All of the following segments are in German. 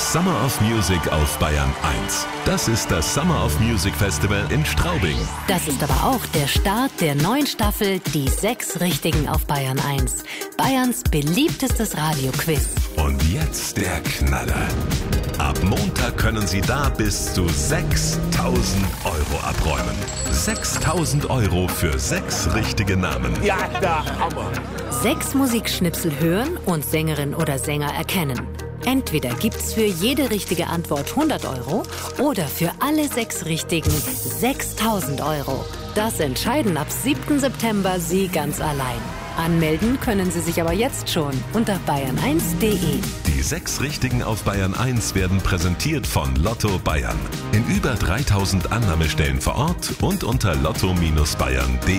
Summer of Music auf Bayern 1. Das ist das Summer of Music Festival in Straubing. Das ist aber auch der Start der neuen Staffel Die 6 Richtigen auf Bayern 1. Bayerns beliebtestes Radioquiz. Und jetzt der Knaller. Ab Montag können Sie da bis zu 6.000 Euro abräumen. 6.000 Euro für 6 richtige Namen. Ja, der Hammer. 6 Musikschnipsel hören und Sängerin oder Sänger erkennen. Entweder gibt's für jede richtige Antwort 100 Euro oder für alle 6 Richtigen 6.000 Euro. Das entscheiden ab 7. September Sie ganz allein. Anmelden können Sie sich aber jetzt schon unter bayern1.de. Die 6 Richtigen auf Bayern 1 werden präsentiert von Lotto Bayern. In über 3.000 Annahmestellen vor Ort und unter lotto-bayern.de.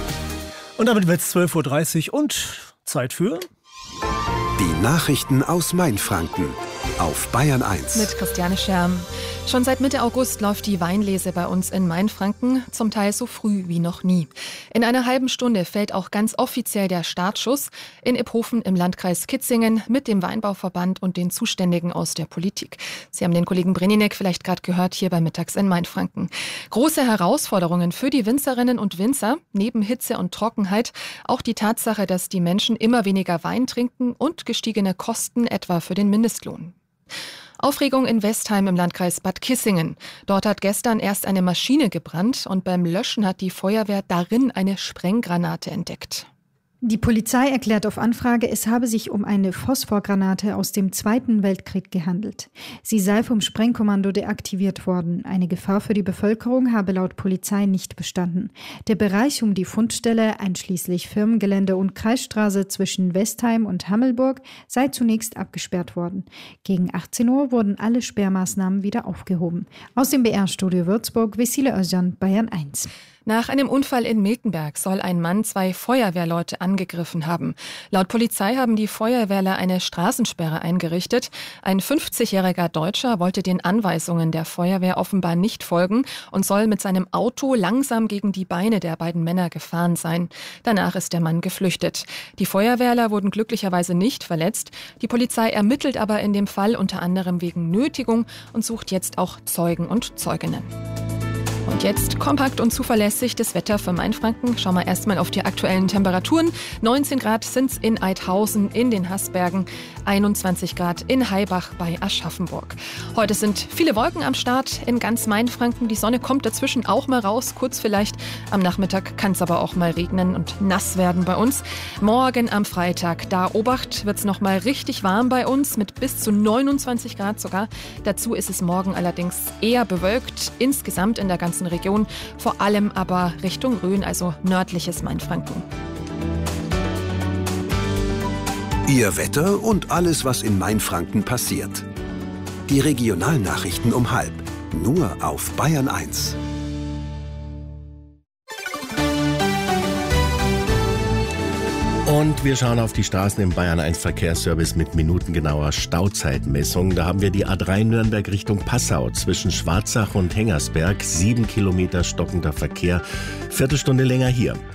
Und damit wird es 12.30 Uhr und Zeit für... Die Nachrichten aus Mainfranken auf Bayern 1. Mit Christiane Scherm. Schon seit Mitte August läuft die Weinlese bei uns in Mainfranken, zum Teil so früh wie noch nie. In einer halben Stunde fällt auch ganz offiziell der Startschuss in Iphofen im Landkreis Kitzingen mit dem Weinbauverband und den Zuständigen aus der Politik. Sie haben den Kollegen Breninek vielleicht gerade gehört hier bei Mittags in Mainfranken. Große Herausforderungen für die Winzerinnen und Winzer, neben Hitze und Trockenheit, auch die Tatsache, dass die Menschen immer weniger Wein trinken und gestiegene Kosten etwa für den Mindestlohn. Aufregung in Westheim im Landkreis Bad Kissingen. Dort hat gestern erst eine Maschine gebrannt und beim Löschen hat die Feuerwehr darin eine Sprenggranate entdeckt. Die Polizei erklärt auf Anfrage, es habe sich um eine Phosphorgranate aus dem Zweiten Weltkrieg gehandelt. Sie sei vom Sprengkommando deaktiviert worden. Eine Gefahr für die Bevölkerung habe laut Polizei nicht bestanden. Der Bereich um die Fundstelle, einschließlich Firmengelände und Kreisstraße zwischen Westheim und Hammelburg, sei zunächst abgesperrt worden. Gegen 18 Uhr wurden alle Sperrmaßnahmen wieder aufgehoben. Aus dem BR-Studio Würzburg, Vesile Özcan, Bayern 1. Nach einem Unfall in Miltenberg soll ein Mann 2 Feuerwehrleute angegriffen haben. Laut Polizei haben die Feuerwehrler eine Straßensperre eingerichtet. Ein 50-jähriger Deutscher wollte den Anweisungen der Feuerwehr offenbar nicht folgen und soll mit seinem Auto langsam gegen die Beine der beiden Männer gefahren sein. Danach ist der Mann geflüchtet. Die Feuerwehrler wurden glücklicherweise nicht verletzt. Die Polizei ermittelt aber in dem Fall unter anderem wegen Nötigung und sucht jetzt auch Zeugen und Zeuginnen. Und jetzt kompakt und zuverlässig das Wetter für Mainfranken. Schauen wir erstmal auf die aktuellen Temperaturen. 19 Grad sind es in Eidhausen in den Haßbergen, 21 Grad in Haibach bei Aschaffenburg. Heute sind viele Wolken am Start in ganz Mainfranken. Die Sonne kommt dazwischen auch mal raus, kurz vielleicht. Am Nachmittag kann es aber auch mal regnen und nass werden bei uns. Morgen am Freitag, da Obacht, wird es noch mal richtig warm bei uns mit bis zu 29 Grad sogar. Dazu ist es morgen allerdings eher bewölkt, insgesamt in der ganzen Region, vor allem aber Richtung Rhön, also nördliches Mainfranken. Ihr Wetter und alles, was in Mainfranken passiert. Die Regionalnachrichten um 12:30, nur auf Bayern 1. Und wir schauen auf die Straßen im Bayern 1 Verkehrsservice mit minutengenauer Stauzeitmessung. Da haben wir die A3 Nürnberg Richtung Passau zwischen Schwarzach und Hengersberg. 7 Kilometer stockender Verkehr. Viertelstunde länger hier.